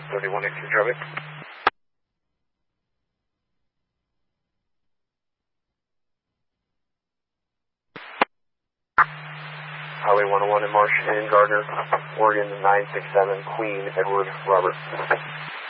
3118 traffic. Highway 101 in Marsh and Gardner, Oregon 967, Queen, Edward, Robert.